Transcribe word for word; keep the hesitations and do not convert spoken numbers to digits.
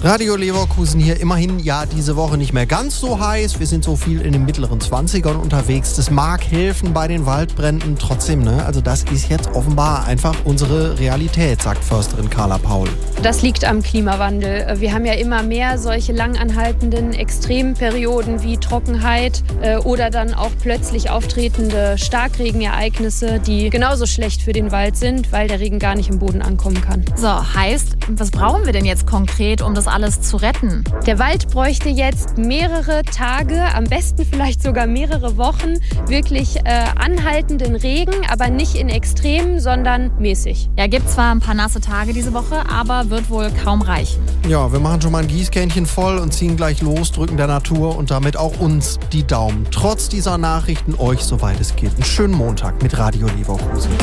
Radio Leverkusen hier, immerhin ja diese Woche nicht mehr ganz so heiß. Wir sind so viel in den mittleren zwanzigern unterwegs. Das mag helfen bei den Waldbränden. Trotzdem, ne? Also das ist jetzt offenbar einfach unsere Realität, sagt Försterin Carla Paul. Das liegt am Klimawandel. Wir haben ja immer mehr solche langanhaltenden Extremperioden wie Trockenheit äh, oder dann auch plötzlich auftretende Starkregenereignisse, die genauso schlecht für den Wald sind, weil der Regen gar nicht im Boden ankommen kann. So, heißt, was brauchen wir denn jetzt konkret, um das alles zu retten? Der Wald bräuchte jetzt mehrere Tage, am besten vielleicht sogar mehrere Wochen, wirklich äh, anhaltenden Regen, aber nicht in Extremen, sondern mäßig. Ja, gibt zwar ein paar nasse Tage diese Woche, aber wird wohl kaum reichen. Ja, wir machen schon mal ein Gießkännchen voll und ziehen gleich los, drücken der Natur und damit auch uns die Daumen. Trotz dieser Nachrichten euch, soweit es geht, einen schönen Montag mit Radio Leverkusen.